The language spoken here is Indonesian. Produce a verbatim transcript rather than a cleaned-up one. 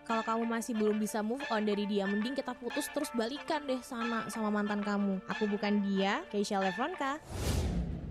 Kalau kamu masih belum bisa move on dari dia, mending kita putus terus balikan deh sana sama mantan kamu. Aku bukan dia, Keisha Levronka.